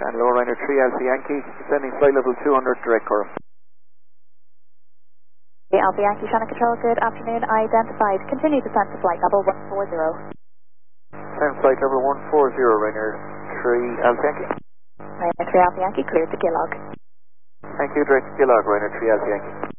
and lower Ryanair 3 Alpha Yankee, sending flight level 200 direct current. The Alpha Yankee, Shannon Control, good afternoon, identified. Continue descent to flight level 140. Send flight level 140, Ryanair 3 Alpha Yankee. Ryanair 3 Alpha Yankee, cleared to Gilog. Thank you, direct to Gilog, Ryanair 3 Alpha Yankee.